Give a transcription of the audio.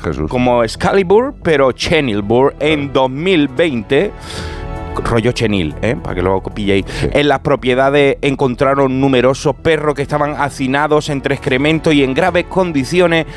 Jesús. como Excalibur, pero Chenilbur en 2020. Rollo Chenil, para que lo pilléis. Sí. En las propiedades encontraron numerosos perros que estaban hacinados entre excrementos y en graves condiciones